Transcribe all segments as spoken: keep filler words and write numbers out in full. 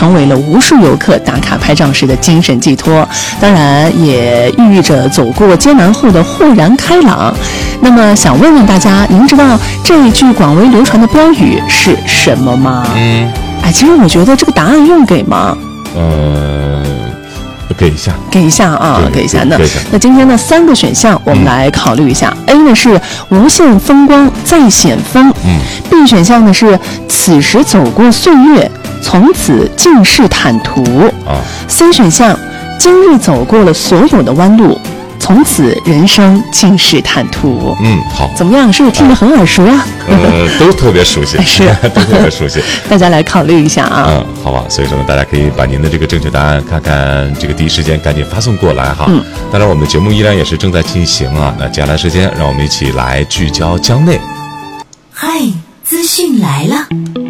成为了无数游客打卡拍照时的精神寄托，当然也寓意着走过艰难后的豁然开朗。那么想问问大家，您知道这一句广为流传的标语是什么吗？嗯，哎，其实我觉得这个答案用给吗？ 呃，给一下， 给一下啊，给一下。那那今天的三个选项，我们来考虑一下。嗯、A 呢是无限风光再险峰，嗯 ；B 选项呢是此时走过岁月，从此尽是坦途啊。C 选项今日走过了所有的弯路，从此人生尽是坦途。嗯，好，怎么样？是不是听得很耳熟呀？ 呃，都特别熟悉， 是， 都特别熟悉。 大家来考虑一下啊。 嗯，好吧。所以说呢，大家可以把您的这个正确答案看看，这个第一时间赶紧发送过来哈。嗯。当然，我们的节目依然也是正在进行啊。那接下来时间，让我们一起来聚焦江内。 嗨，资讯来了。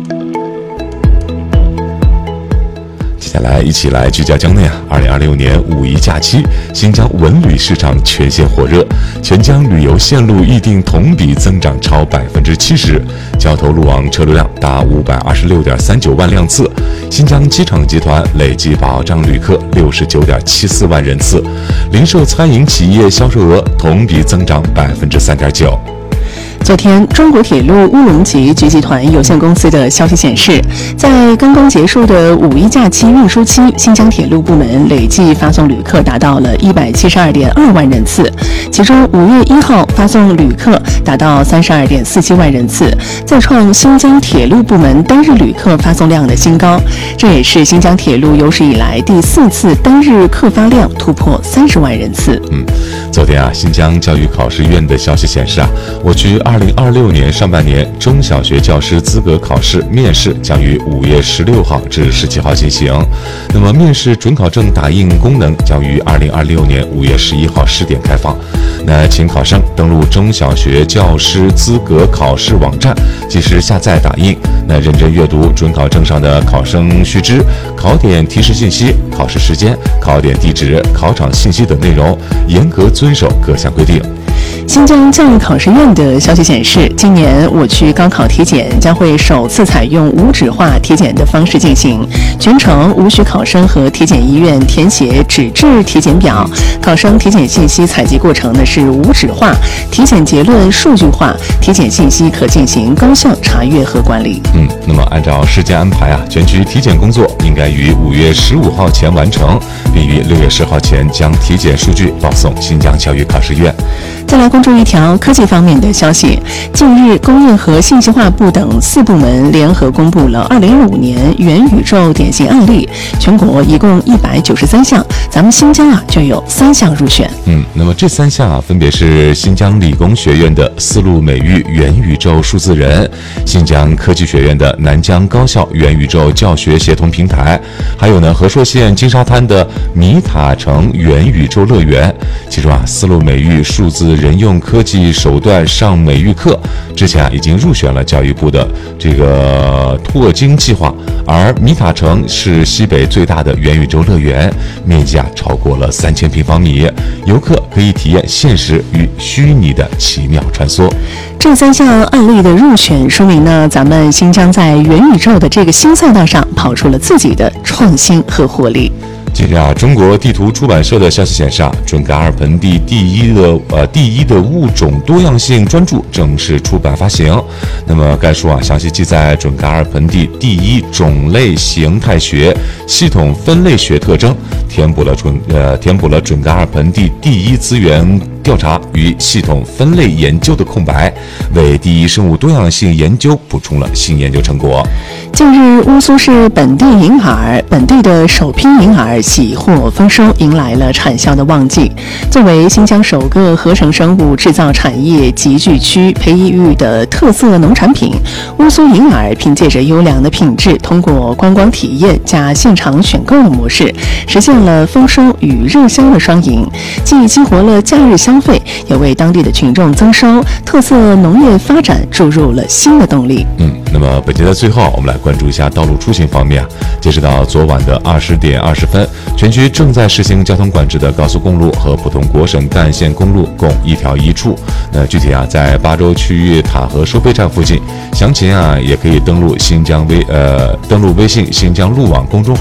接下来一起来聚焦江内啊！二零二六年五一假期，新疆文旅市场全线火热，全疆旅游线路预订同比增长超百分之七十，交投路网车流量达五百二十六点三九万辆次，新疆机场集团累计保障旅客六十九点七四万人次，零售餐饮企业销售额同比增长百分之三点九。 昨天，中国铁路乌鲁木齐局集团有限公司的消息显示，在刚刚结束的五一假期运输期，新疆铁路部门累计发送旅客达到了一百七十二点二万人次，其中五月一号发送旅客达到三十二点四七万人次，再创新疆铁路部门单日旅客发送量的新高。这也是新疆铁路有史以来第四次单日客发量突破三十万人次。 嗯，昨天啊，新疆教育考试院的消息显示啊，我区二零二六年上半年中小学教师资格考试面试将于五月十六号至十七号进行。那么，面试准考证打印功能将于二零二六年五月十一号十点开放。那请考生登录中小学教师资格考试网站，及时下载打印。那认真阅读准考证上的考生须知、考点提示信息、考试时间、考点地址、考场信息等内容，严格遵守各项规定。 新疆教育考试院的消息显示，今年我区高考体检将会首次采用无纸化体检的方式进行，全程无需考生和体检医院填写纸质体检表，考生体检信息采集过程呢是无纸化，体检结论数据化，体检信息可进行高效查阅和管理。 嗯，那么按照时间安排啊，全区体检工作应该于五月十五号前完成，并于六月十号前将体检数据报送新疆教育考试院。 再来关注一条科技方面的消息，近日工业和信息化部等四部门联合公布了二零二五年元宇宙典型案例，全国一共一百九十三项，咱们新疆啊就有三项入选。 嗯，那么这三项啊分别是新疆理工学院的丝路美育元宇宙数字人，新疆科技学院的南疆高校元宇宙教学协同平台，还有呢和硕县金沙滩的米塔城元宇宙乐园。其中啊丝路美育数字人用科技手段上美育课之前啊已经入选了教育部的这个拓精计划，而米塔城是西北最大的元宇宙乐园，面积啊超过了三千平方米，游客可以体验现实与虚拟的奇妙穿梭。 这三项案例的入选，说明呢咱们新疆在元宇宙的这个新赛道上跑出了自己的创新和活力。 近日啊，中国地图出版社的消息显示啊，准噶尔盆地第一的呃第一的物种多样性专著正式出版发行。那么该书啊，详细记载准噶尔盆地第一种类形态学系统分类学特征，填补了准呃填补了准噶尔盆地第一资源调查与系统分类研究的空白，为第一生物多样性研究补充了新研究成果。 近日，乌苏市本地银耳本地的首批银耳喜获丰收，迎来了产销的旺季。作为新疆首个合成生物制造产业集聚区培育的特色农产品，乌苏银耳凭借着优良的品质，通过观光体验加现场选购的模式，实现了丰收与热销的双赢，既激活了假日消费，也为当地的群众增收、特色农业发展注入了新的动力。 嗯，那么本节的最后，我们来关注一下道路出行方面啊。截止到昨晚的二十点二十分，全区正在实行交通管制的高速公路和普通国省干线公路共一条一处。那具体啊，在巴州区域塔河收费站附近，详情啊也可以登录新疆微呃登录微信新疆路网公众号。